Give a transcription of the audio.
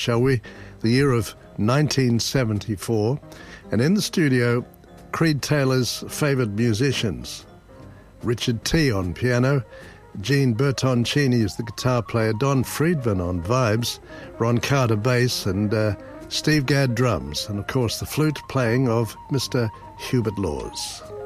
shall we? The year of 1974. And in the studio, Creed Taylor's favourite musicians. Richard T. on piano, Gene Bertoncini is the guitar player, Don Friedman on vibes, Ron Carter bass, and Steve Gadd drums. And of course the flute playing of Mr. Hubert Laws.